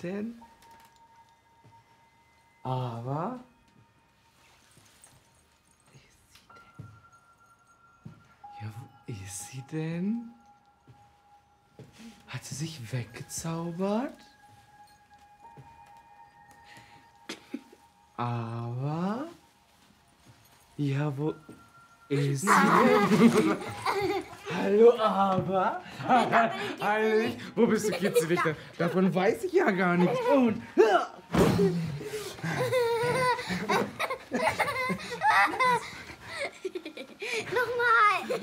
denn? Aber... Ja, wo ist sie denn? Hat sie sich weggezaubert? Aber... Ja, wo ist sie denn? Hallo, aber... Hallo, wo bist du, kitzelig? Davon weiß ich ja gar nichts. Und... Nochmal!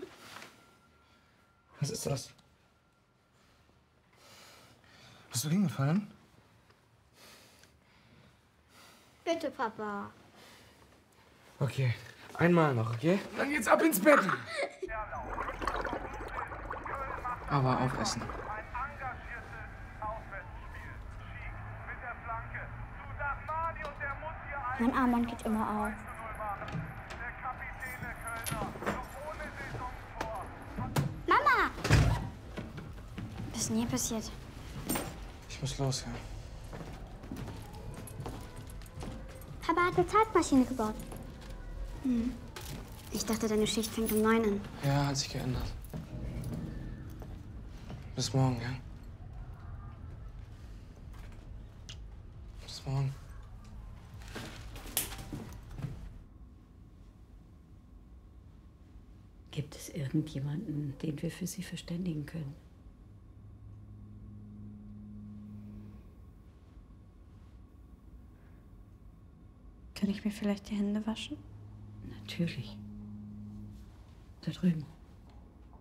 Was ist das? Bist du hingefallen? Bitte, Papa. Okay, einmal noch, okay? Dann geht's ab ins Bett. Aber aufessen. Mein Armband geht immer auf. Mama! Was ist denn hier passiert? Ich muss los, ja. Papa hat eine Zeitmaschine gebaut. Ich dachte, deine Schicht fängt um 9 an. Ja, hat sich geändert. Bis morgen, ja? Bis morgen. Gibt es irgendjemanden, den wir für Sie verständigen können? Kann ich mir vielleicht die Hände waschen? Natürlich. Da drüben.